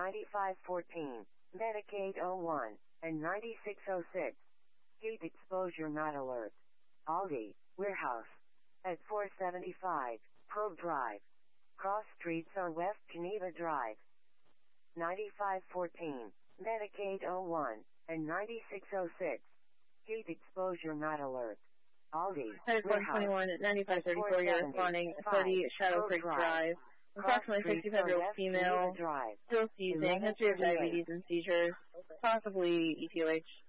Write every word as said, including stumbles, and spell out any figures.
ninety-five fourteen, Medicaid oh one, and ninety-six oh six. Heat exposure not alert. Aldi, warehouse. At four seventy-five, Pearl Drive. Cross streets are West Geneva Drive. ninety-five fourteen, Medicaid oh one, and ninety-six oh six. Heat exposure not alert. Aldi, That is one twenty-one at ninety-five thirty-four. You're responding thirty Shadow Creek Drive. Approximately sixty-five-year-old female, still seizing, history of diabetes and seizures, possibly E T O H.